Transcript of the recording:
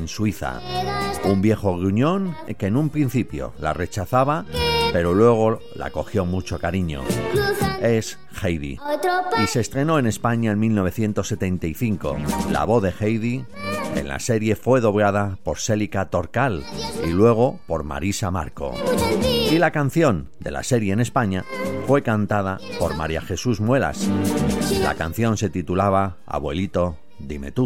en Suiza. Un viejo gruñón que en un principio la rechazaba, pero luego la cogió mucho cariño. Es Heidi. Y se estrenó en España en 1975. La voz de Heidi en la serie fue doblada por Célica Torcal y luego por Marisa Marco. Y la canción de la serie en España fue cantada por María Jesús Muelas. La canción se titulaba Abuelito, dime tú.